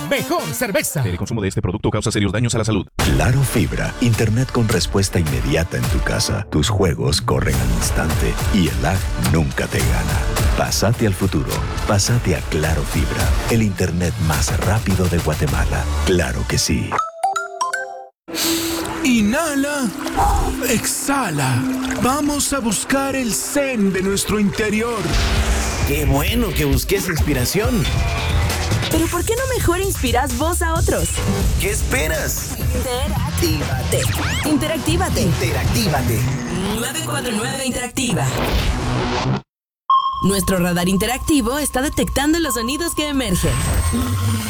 mejor cerveza. El consumo de este producto causa serios daños a la salud. Claro Fibra, internet con respuesta inmediata en tu casa. Tus juegos corren al instante y el lag nunca te gana. Pásate al futuro. Pásate a Claro Fibra, el internet más rápido de Guatemala. Claro que sí. Inhala, exhala. Vamos a buscar el zen de nuestro interior. Qué bueno que busques inspiración. Pero ¿por qué no mejor inspiras vos a otros? ¿Qué esperas? Interactívate. 949 Interactiva. Nuestro radar interactivo está detectando los sonidos que emergen.